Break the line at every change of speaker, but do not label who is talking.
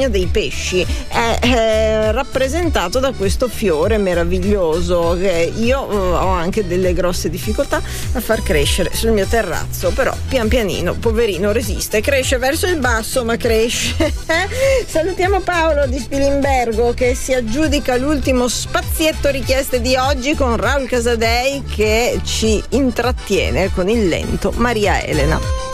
regno dei pesci è rappresentato da questo fiore meraviglioso che io ho anche delle grosse difficoltà a far crescere sul mio terrazzo, però pian pianino, poverino, resiste, cresce verso il basso ma cresce. Salutiamo Paolo di Spilimbergo che si aggiudica l'ultimo spazietto richieste di oggi con Raul Casadei che ci intrattiene con il lento Maria Elena.